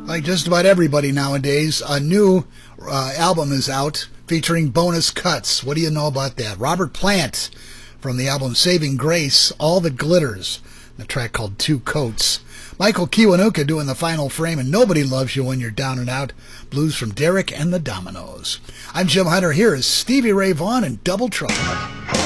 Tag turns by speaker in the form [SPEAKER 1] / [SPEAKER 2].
[SPEAKER 1] Like just about everybody nowadays, a new album is out featuring bonus cuts. What do you know about that? Robert Plant from the album Saving Grace, All That Glitters, the track called Two Coats. Michael Kiwanuka doing the final frame, and Nobody Loves You When You're Down and Out. Blues from Derek and the Dominoes. I'm Jim Hunter. Here is Stevie Ray Vaughan and Double Trouble.